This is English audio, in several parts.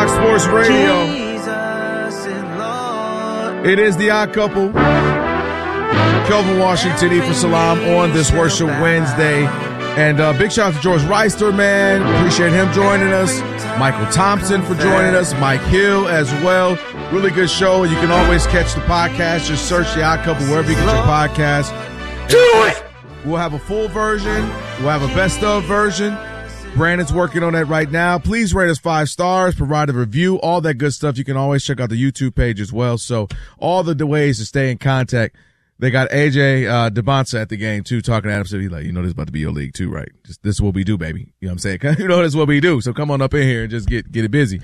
Fox Sports Radio. It is the Odd Couple. Kelvin Washington, Ephraim Salam on this Worship Wednesday. And big shout out to George Reister, man. Appreciate him joining us. Michael Thompson for joining us. Mike Hill as well. Really good show. You can always catch the podcast. Just search the Odd Couple wherever you get your podcast. Do it! We'll have a full version. We'll have a best of version. Brandon's working on that right now. Please rate us 5 stars, provide a review, all that good stuff. You can always check out the YouTube page as well. So all the ways to stay in contact. They got AJ DeBonsa at the game too, talking to Adam City. Like, this is about to be your league too, right? This is what we do, baby. You know what I'm saying? This is what we do. So come on up in here and just get it busy.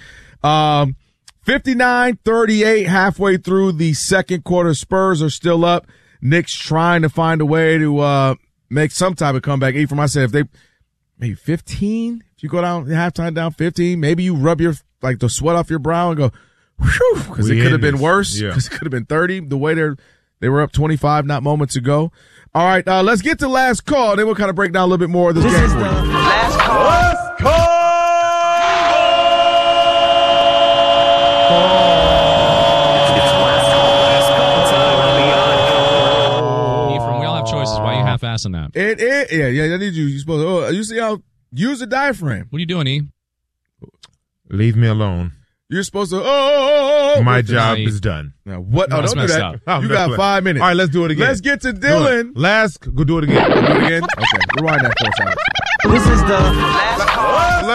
59-38 halfway through the second quarter. Spurs are still up. Knicks trying to find a way to make some type of comeback. Ephraim, I said if they maybe 15, if you go down halftime down 15, maybe you rub the sweat off your brow and go, whew, because it could have been worse. Because it could have been 30. The way they were up 25 not moments ago. All right, let's get to last call. Then we'll kind of break down a little bit more of this game. Last call. Last call. Ephraim, we all have choices. Why are you half-assing that? Yeah. I need you. You supposed to. You see how use the diaphragm. What are you doing, E? Leave me alone. You're supposed to. My job is done. Now what? No, Don't do that. You got 5 minutes. All right, let's do it again. Let's get to Dylan. Go do it again. Do it again. Okay, rewind that for a second. This is the last call.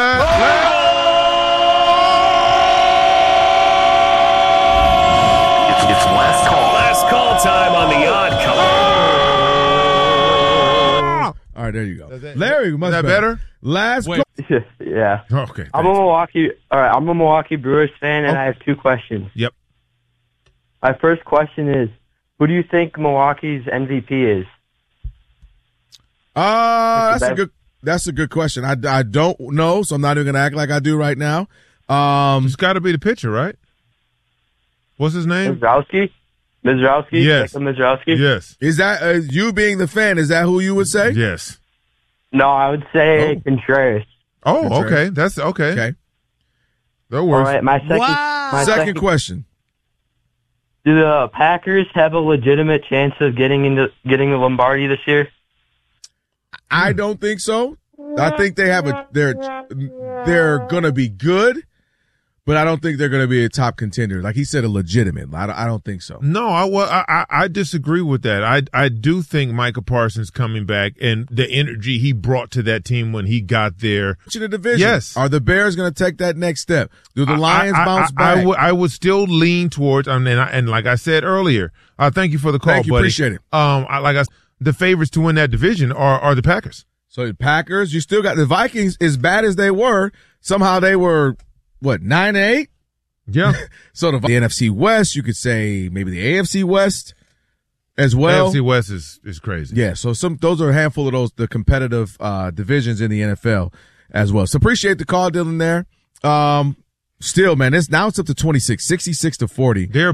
It's last call. Last call time on the Odd Couple. All right, there you go. Larry, much better? Last call. Yeah. Okay. I'm a Milwaukee Brewers fan, and I have 2 questions. Yep. My first question is, who do you think Milwaukee's MVP is? That's a good question. I don't know, so I'm not even going to act like I do right now. It's got to be the pitcher, right? What's his name? Mizrowski? Yes. Jacob Mizrowski? Yes. Is that you being the fan? Is that who you would say? Yes. No, I would say Contreras. Oh, Contreras. okay. That's okay. Okay. That works. All right, my second question. Do the Packers have a legitimate chance of getting the Lombardi this year? I don't think so. I think they're going to be good, but I don't think they're going to be a top contender. Like he said, a legitimate. I don't think so. No, I disagree with that. I do think Micah Parsons coming back and the energy he brought to that team when he got there. To the division. Yes. Are the Bears going to take that next step? Do the Lions bounce back? I would still lean towards, and like I said earlier, thank you for the call, Thank you, buddy. appreciate it. The favorites to win that division are the Packers. So the Packers, you still got the Vikings. As bad as they were, somehow they were 9-8. Yeah. So the NFC West, you could say maybe the AFC West as well. AFC West is crazy. Yeah. So those are a handful of the competitive divisions in the NFL as well. So appreciate the call, Dylan. There. Still, man, it's up to 26, 66-40. They're